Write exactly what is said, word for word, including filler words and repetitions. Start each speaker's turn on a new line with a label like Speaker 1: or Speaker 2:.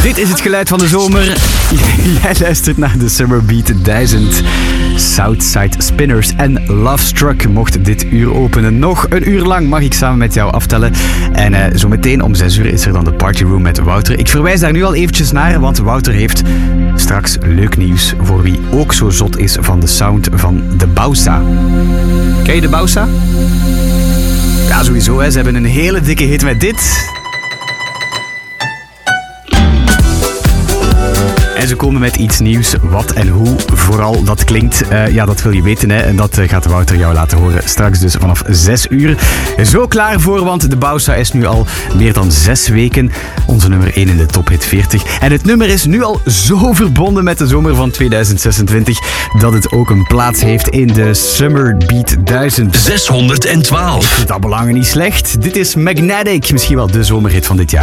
Speaker 1: Dit is het geluid van de zomer. Jij luistert naar de Summer Beat duizend. Southside Spinners en Love Struck mocht dit uur openen. Nog een uur lang mag ik samen met jou aftellen. En uh, zo meteen om zes uur is er dan de Party Room met Wouter. Ik verwijs daar nu al eventjes naar, want Wouter heeft straks leuk nieuws voor wie ook zo zot is van de sound van de Bausa. Ken je de Bausa? Ja, sowieso. Hè. Ze hebben een hele dikke hit met dit. En ze komen met iets nieuws. Wat en hoe vooral dat klinkt, uh, ja, dat wil je weten. Hè? En dat uh, gaat Wouter jou laten horen straks dus vanaf zes uur. Zo klaar voor, want de Bausa is nu al meer dan zes weken onze nummer één in de Top Hit veertig. En het nummer is nu al zo verbonden met de zomer van tweeduizend zesentwintig dat het ook een plaats heeft in de Summer Beat duizend.
Speaker 2: zeshonderdtwaalf.
Speaker 1: Ik vind dat belangen niet slecht. Dit is Magnetic, misschien wel de zomerhit van dit jaar.